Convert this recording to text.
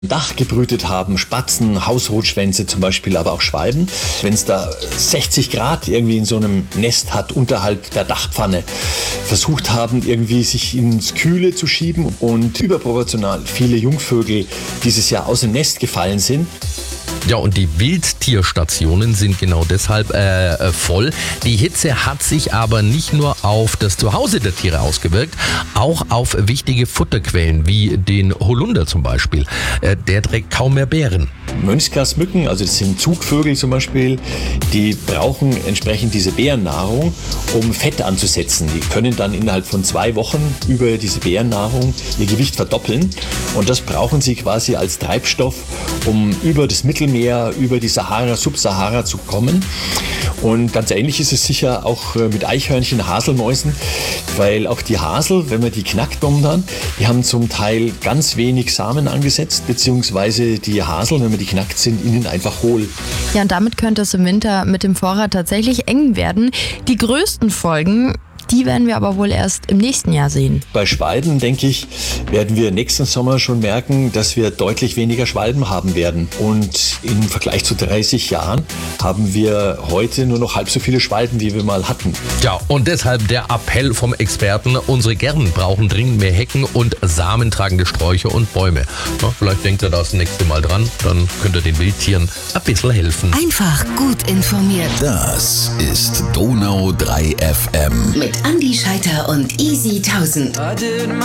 Dach gebrütet haben, Spatzen, Hausrotschwänze zum Beispiel, aber auch Schwalben. Wenn es da 60 Grad irgendwie in so einem Nest hat, unterhalb der Dachpfanne, versucht haben, irgendwie sich ins Kühle zu schieben und überproportional viele Jungvögel dieses Jahr aus dem Nest gefallen sind. Ja, und die Wildtierstationen sind genau deshalb voll. Die Hitze hat sich aber nicht nur auf das Zuhause der Tiere ausgewirkt, auch auf wichtige Futterquellen wie den Holunder zum Beispiel. Der trägt kaum mehr Beeren. Mönchsgrasmücken, also das sind Zugvögel zum Beispiel, die brauchen entsprechend diese Beerennahrung, um Fett anzusetzen. Die können dann innerhalb von 2 Wochen über diese Beerennahrung ihr Gewicht verdoppeln. Und das brauchen sie quasi als Treibstoff, um über das Mittelmeer, über die Sahara, Subsahara zu kommen. Und ganz ähnlich ist es sicher auch mit Eichhörnchen, Haselmäusen, weil auch die Hasel, wenn man die knackt momentan, die haben zum Teil ganz wenig Samen angesetzt, beziehungsweise die Haseln, wenn man die knackt, sind innen einfach hohl. Ja, und damit könnte es im Winter mit dem Vorrat tatsächlich eng werden. Die größten Folgen, die werden wir aber wohl erst im nächsten Jahr sehen. Bei Schwalben, denke ich, werden wir nächsten Sommer schon merken, dass wir deutlich weniger Schwalben haben werden. Und im Vergleich zu 30 Jahren haben wir heute nur noch halb so viele Schwalben, wie wir mal hatten. Ja, und deshalb der Appell vom Experten, unsere Gärten brauchen dringend mehr Hecken und samentragende Sträucher und Bäume. Na, vielleicht denkt ihr das nächste Mal dran, dann könnt ihr den Wildtieren ein bisschen helfen. Einfach gut informiert. Das ist Donau 3 FM. Mit Andi Scheiter und Easy 1000.